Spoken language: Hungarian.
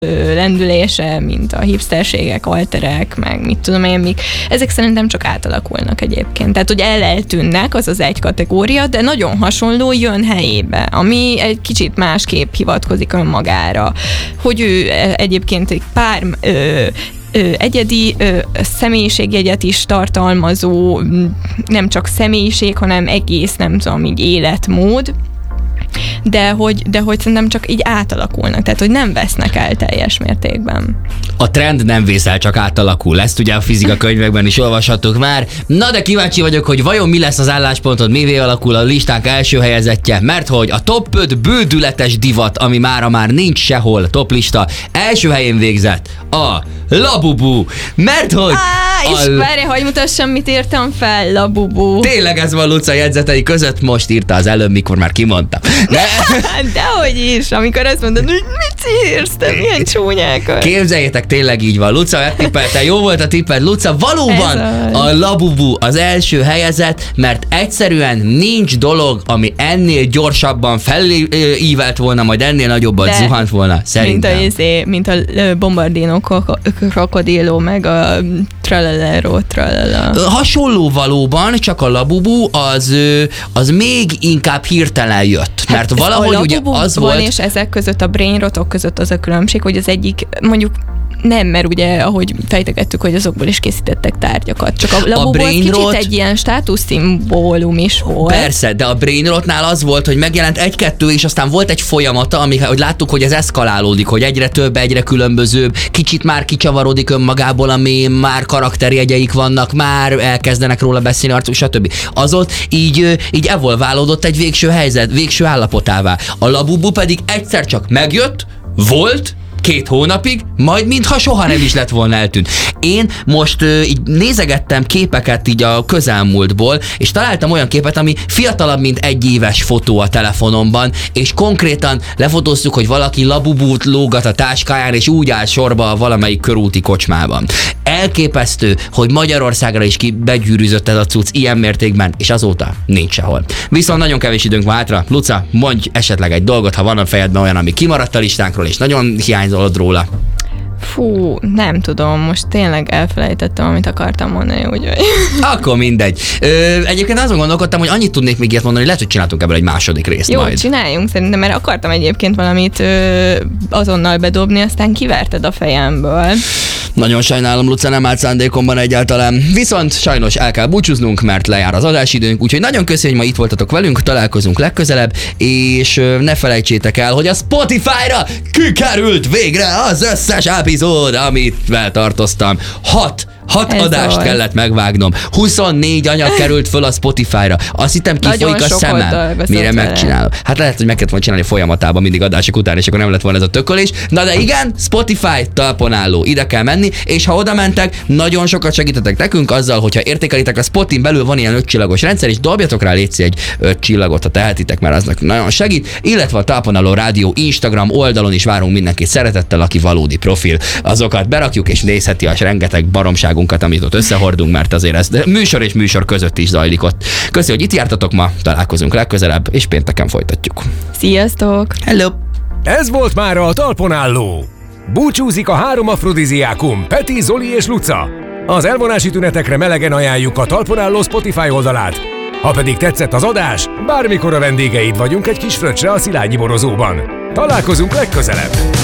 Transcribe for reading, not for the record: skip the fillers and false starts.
lendülése, mint a hipsterségek, alterek, meg mit tudom én, mik. Ezek szerintem csak átalakulnak egyébként. Tehát, hogy eltűnnek, az egy kategória, de nagyon hasonló jön helyébe, ami egy kicsit másképp hivatkozik önmagára. Hogy ő egyébként egy pár egyedi személyiségjegyet is tartalmazó, nem csak személyiség, hanem egész, nem tudom, így életmód, de hogy szerintem csak így átalakulnak, tehát hogy nem vesznek el teljes mértékben. A trend nem vészel, csak átalakul. Ezt ugye a fizika könyvekben is olvashattuk már. Na de kíváncsi vagyok, hogy vajon mi lesz az álláspontod, mivé alakul a listánk első helyezettje, mert hogy a top 5 bődületes divat, ami mára már nincs sehol, top lista, első helyén végzett a Labubu, mert hogy... És várj, hogy mutassam, mit írtam fel, Labubu. Tényleg ez van Luca jegyzetei között, most írta az előbb, mikor már kimondtam. Dehogy is, amikor azt mondod, hogy mit írsz, te milyen csúnyákat. Képzeljétek, tényleg így van. Luca megtippelte, jó volt a tipped, Luca, valóban a Labubu az első helyezett, mert egyszerűen nincs dolog, ami ennél gyorsabban felívelt volna, majd ennél nagyobbat zuhant volna, szerintem. Mint a Bombardino krokodilló, meg a tralala. Hasonló valóban, csak a Labubu az még inkább hirtelen jött. Mert valahogy ugye az volt... és ezek között a brainrotok között az a különbség, hogy az egyik mondjuk nem, mert ugye, ahogy fejtegettük, hogy azokból is készítettek tárgyakat. Csak a Labubu az kicsit egy ilyen státuszszimbólum is volt. Persze, de a brainrotnál az volt, hogy megjelent egy-kettő, és aztán volt egy folyamata, hogy láttuk, hogy ez eszkalálódik, hogy egyre több, egyre különbözőbb, kicsit már kicsavarodik önmagából, ami már karakterjegyeik vannak, már elkezdenek róla beszélni, arcuk, stb. Az ott így evolválódott egy végső állapotává. A Labubu pedig egyszer csak megjött, volt, 2 hónapig, majd mintha soha nem is lett volna eltűnt. Én most így nézegettem képeket így a közelmúltból, és találtam olyan képet, ami fiatalabb, mint 1 éves fotó a telefonomban, és konkrétan lefotóztuk, hogy valaki Labubút lógat a táskáján, és úgy áll sorba valamelyik körúti kocsmában. Elképesztő, hogy Magyarországra is begyűrűzött ez a cucc ilyen mértékben, és azóta nincs sehol. Viszont nagyon kevés időnk van hátra. Luca, mondj esetleg egy dolgot, ha van a fejedben olyan, ami kimaradt a listánkról, és nagyon hiányzolod róla. Fú, nem tudom, most tényleg elfelejtettem, amit akartam mondani, úgyhogy... Akkor mindegy. Egyébként azon gondolkodtam, hogy annyit tudnék még ilyet mondani, hogy lehet, hogy csináltunk ebből egy második részt jó, majd. Jó, csináljunk szerintem, mert akartam egyébként valamit azonnal bedobni, aztán kiverted a fejemből. Nagyon sajnálom, Luca, nem állt szándékomban egyáltalán. Viszont sajnos el kell búcsúznunk, mert lejár az adásidőnk, úgyhogy nagyon köszönjük, hogy ma itt voltatok velünk, találkozunk legközelebb, és ne felejtsétek el, hogy a Spotify-ra kikerült végre az összes epizód, amit tartoztam. 6 adást kellett megvágnom. 24 anyag került föl a Spotify-ra. Azt hittem, kifolyik a szemem. Mire megcsinálom? Hát lehet, hogy meg kellett volna csinálni folyamatában mindig adások után, és akkor nem lett volna ez a tökölés. Na de igen, Spotify talpon álló. Ide kell menni, és ha oda mentek, nagyon sokat segítetek nekünk azzal, hogyha értékelitek, a Spotin belül van ilyen 5 csillagos rendszer, és dobjatok rá létszi egy 5 csillagot, ha tehetitek, mert aznak nagyon segít. Illetve a talpon álló rádió Instagram oldalon is várunk mindenkit szeretettel, aki valódi profil. Azokat berakjuk, és nézheti a rengeteg baromságunkat, amit ott összehordunk, mert azért ez műsor és műsor között is zajlik ott. Köszi, hogy itt jártatok ma, találkozunk legközelebb, és pénteken folytatjuk. Sziasztok! Hello! Ez volt már a Talpon álló. Búcsúzik a 3 afrodiziákum, Peti, Zoli és Luca. Az elvonási tünetekre melegen ajánljuk a Talpon álló Spotify oldalát. Ha pedig tetszett az adás, bármikor a vendégeid vagyunk egy kis fröccsre a Szilágyi borozóban. Találkozunk legközelebb!